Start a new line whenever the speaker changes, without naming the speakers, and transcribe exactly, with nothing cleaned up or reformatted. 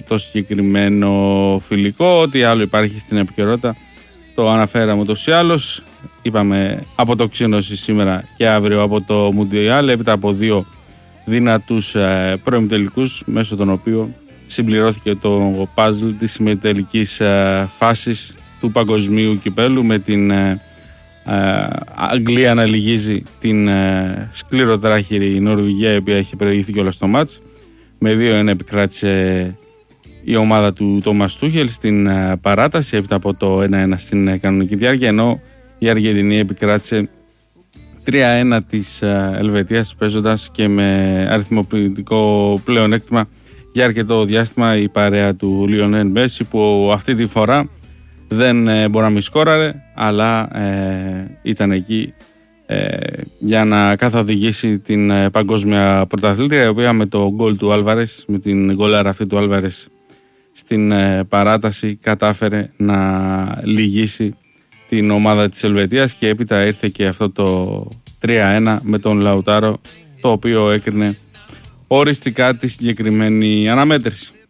το συγκεκριμένο φιλικό. Ό,τι άλλο υπάρχει στην επικαιρότητα το αναφέραμε ούτως ή άλλως. Είπαμε αποτοξίνωση σήμερα και αύριο από το Μουντιάλ, έπειτα από δύο δυνατούς ε, προημιτελικούς, μέσω των οποίων συμπληρώθηκε το παζλ της ημιτελικής ε, φάσης του παγκοσμίου κυπέλου, με την ε, ε, Αγγλία να λυγίζει την ε, σκληροτράχηρη Νορβηγία, η οποία έχει προηγηθεί κιόλας στο μάτς. Με δύο ένα επικράτησε η ομάδα του Τόμας Τούχελ στην ε, παράταση, έπειτα από το ένα ένα στην ε, κανονική διάρκεια, ενώ η Αργεντινή επικράτησε τρία ένα της ε, Ελβετίας, παίζοντας και με αριθμοποιητικό πλεονέκτημα για αρκετό διάστημα η παρέα του Λιονέλ Μέση, που αυτή τη φορά δεν ε, μπορεί να μη σκόραρε, αλλά ε, ήταν εκεί ε, για να καθοδηγήσει την ε, παγκόσμια πρωταθλήτρια, η οποία με το γκολ του Άλβαρες, με την γκολάρα αυτή του Άλβαρες στην ε, παράταση, κατάφερε να λυγίσει την ομάδα της Ελβετίας, και έπειτα ήρθε και αυτό το τρία ένα με τον Λαουτάρο, το οποίο έκρινε οριστικά τη συγκεκριμένη αναμέτρηση.